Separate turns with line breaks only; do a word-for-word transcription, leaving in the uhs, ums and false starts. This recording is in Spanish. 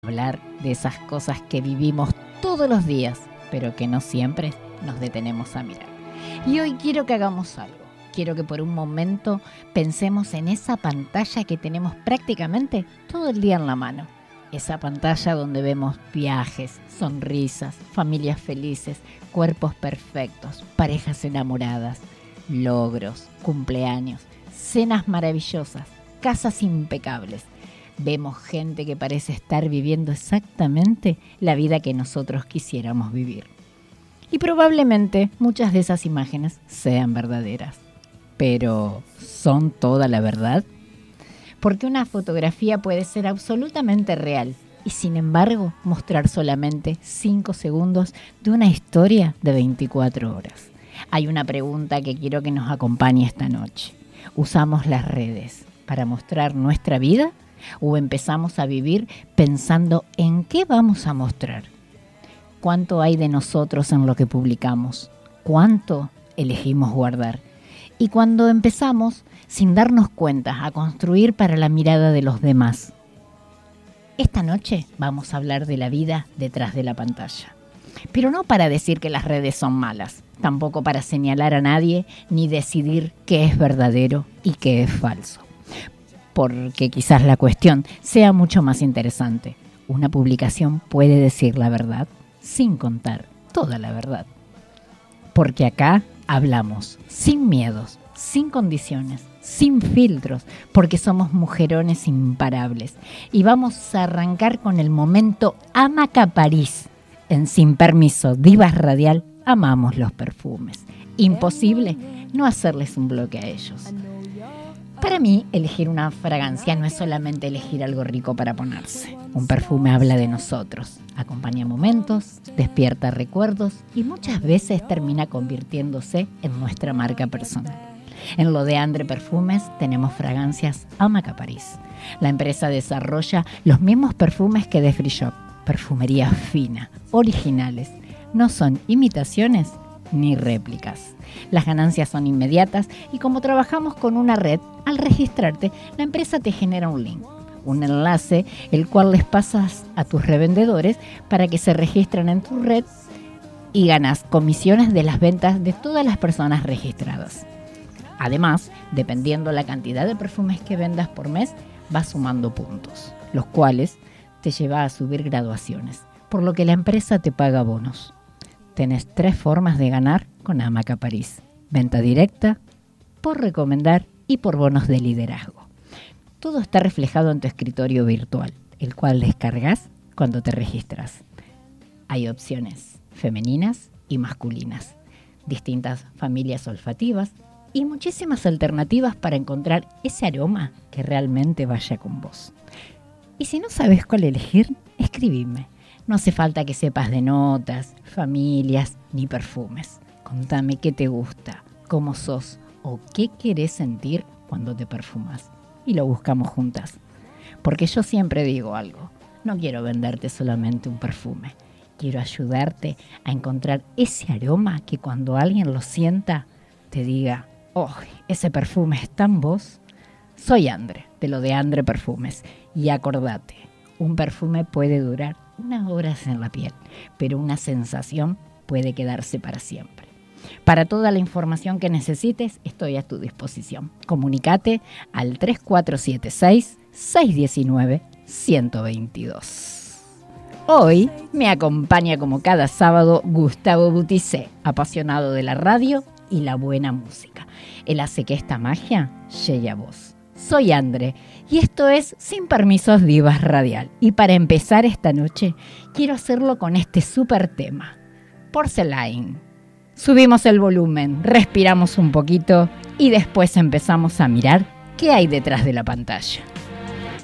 Hablar de esas cosas que vivimos todos los días, pero que no siempre nos detenemos a mirar. Y hoy quiero que hagamos algo. Quiero que por un momento pensemos en esa pantalla que tenemos prácticamente todo el día en la mano. Esa pantalla donde vemos viajes, sonrisas, familias felices, cuerpos perfectos, parejas enamoradas, logros, cumpleaños, cenas maravillosas, casas impecables. Vemos gente que parece estar viviendo exactamente la vida que nosotros quisiéramos vivir. Y probablemente muchas de esas imágenes sean verdaderas. Pero, ¿son toda la verdad? Porque una fotografía puede ser absolutamente real y sin embargo mostrar solamente cinco segundos de una historia de veinticuatro horas. Hay una pregunta que quiero que nos acompañe esta noche. ¿Usamos las redes para mostrar nuestra vida? ¿O empezamos a vivir pensando en qué vamos a mostrar? ¿Cuánto hay de nosotros en lo que publicamos? ¿Cuánto elegimos guardar? Y cuando empezamos, sin darnos cuenta, a construir para la mirada de los demás. Esta noche vamos a hablar de la vida detrás de la pantalla. Pero no para decir que las redes son malas, tampoco para señalar a nadie ni decidir qué es verdadero y qué es falso. Porque quizás la cuestión sea mucho más interesante. Una publicación puede decir la verdad sin contar toda la verdad. Porque acá hablamos sin miedos, sin condiciones, sin filtros, porque somos mujerones imparables. Y vamos a arrancar con el momento Hamaca París. En Sin Permiso, Divas Radial, amamos los perfumes. Imposible no hacerles un bloque a ellos. Para mí, elegir una fragancia no es solamente elegir algo rico para ponerse. Un perfume habla de nosotros, acompaña momentos, despierta recuerdos y muchas veces termina convirtiéndose en nuestra marca personal. En lo de Andre Perfumes tenemos fragancias Hamaca París. La empresa desarrolla los mismos perfumes que The Free Shop, perfumería fina, originales. No son imitaciones ni réplicas. Las ganancias son inmediatas y como trabajamos con una red, al registrarte, la empresa te genera un link, un enlace, el cual les pasas a tus revendedores para que se registren en tu red y ganas comisiones de las ventas de todas las personas registradas. Además, dependiendo la cantidad de perfumes que vendas por mes, vas sumando puntos, los cuales te lleva a subir graduaciones, por lo que la empresa te paga bonos. Tenés tres formas de ganar con Hamaca París. Venta directa, por recomendar y por bonos de liderazgo. Todo está reflejado en tu escritorio virtual, el cual descargas cuando te registras. Hay opciones femeninas y masculinas, distintas familias olfativas y muchísimas alternativas para encontrar ese aroma que realmente vaya con vos. Y si no sabes cuál elegir, escribime. No hace falta que sepas de notas, familias ni perfumes. Contame qué te gusta, cómo sos o qué querés sentir cuando te perfumas. Y lo buscamos juntas. Porque yo siempre digo algo. No quiero venderte solamente un perfume. Quiero ayudarte a encontrar ese aroma que cuando alguien lo sienta te diga, oh, ese perfume está en vos. Soy Andre, de lo de Andre Perfumes. Y acordate, un perfume puede durar unas horas en la piel, pero una sensación puede quedarse para siempre. Para toda la información que necesites, estoy a tu disposición. Comunicate al tres cuatro siete seis, seis uno nueve, uno dos dos. Hoy me acompaña como cada sábado Gustavo Boutisset, apasionado de la radio y la buena música. Él hace que esta magia llegue a vos. Soy Andre y esto es Sin Permisos Divas Radial. Y para empezar esta noche, quiero hacerlo con este súper tema, Porcelain. Subimos el volumen, respiramos un poquito y después empezamos a mirar qué hay detrás de la pantalla.